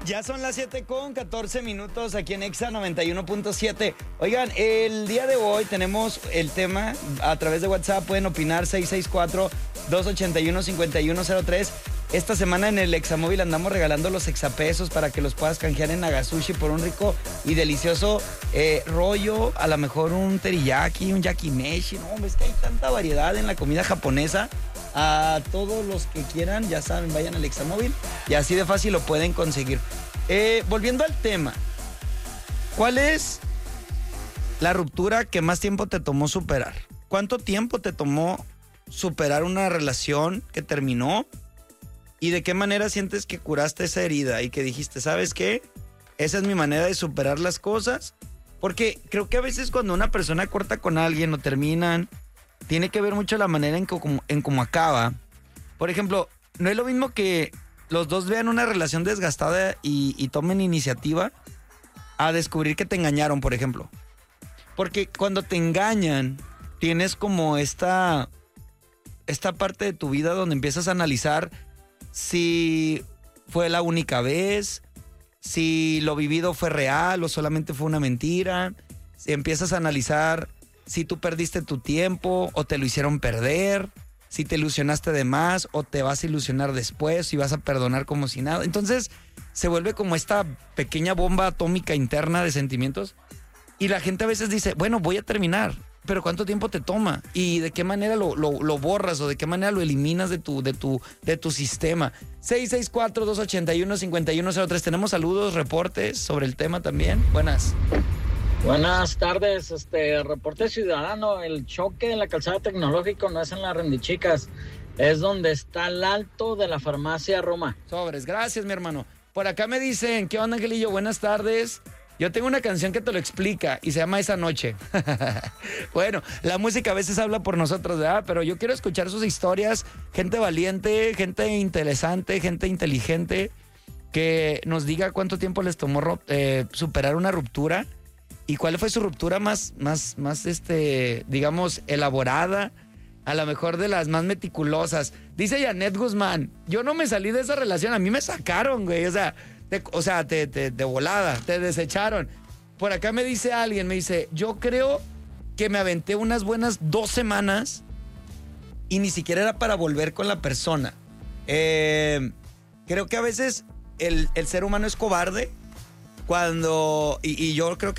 Ya son las 7:14 aquí en Exa 91.7. Oigan, el día de hoy tenemos el tema a través de WhatsApp. Pueden opinar 664-281-5103. Esta semana en el Examóvil andamos regalando los exapesos para que los puedas canjear en Nagasushi por un rico y delicioso rollo. A lo mejor un teriyaki, un yakimeshi. No, ves que hay tanta variedad en la comida japonesa. A todos los que quieran, ya saben, vayan al Examóvil y así de fácil lo pueden conseguir. Volviendo al tema, ¿cuál es la ruptura que más tiempo te tomó superar? ¿Cuánto tiempo te tomó superar una relación que terminó? ¿Y de qué manera sientes que curaste esa herida y que dijiste, ¿sabes qué? Esa es mi manera de superar las cosas. Porque creo que a veces cuando una persona corta con alguien o terminan, tiene que ver mucho la manera en cómo acaba. Por ejemplo, no es lo mismo que los dos vean una relación desgastada y tomen iniciativa a descubrir que te engañaron, por ejemplo. Porque cuando te engañan, tienes como esta parte de tu vida donde empiezas a analizar si fue la única vez, si lo vivido fue real o solamente fue una mentira. Si empiezas a analizar si tú perdiste tu tiempo o te lo hicieron perder, si te ilusionaste de más o te vas a ilusionar después, si vas a perdonar como si nada. Entonces se vuelve como esta pequeña bomba atómica interna de sentimientos y la gente a veces dice, bueno, voy a terminar, pero ¿cuánto tiempo te toma? ¿Y de qué manera lo borras o de qué manera lo eliminas de tu sistema? 664-281-5103. Tenemos saludos, reportes sobre el tema también. Buenas. Buenas tardes, reporte ciudadano. El choque en la calzada Tecnológico no es en la Rendichicas, es donde está el alto de la farmacia Roma. Sobres, gracias mi hermano. Por acá me dicen, ¿qué onda Angelillo? Buenas tardes. Yo tengo una canción que te lo explica y se llama Esa Noche. Bueno, la música a veces habla por nosotros, ¿verdad? Pero yo quiero escuchar sus historias, gente valiente, gente interesante, gente inteligente, que nos diga cuánto tiempo les tomó superar una ruptura. ¿Y cuál fue su ruptura más, digamos, elaborada? A lo mejor de las más meticulosas. Dice Janet Guzmán, yo no me salí de esa relación, a mí me sacaron, güey. O sea, de volada, te desecharon. Por acá me dice alguien, me dice, yo creo que me aventé unas buenas 2 semanas y ni siquiera era para volver con la persona. Creo que a veces el ser humano es cobarde cuando... Y yo creo que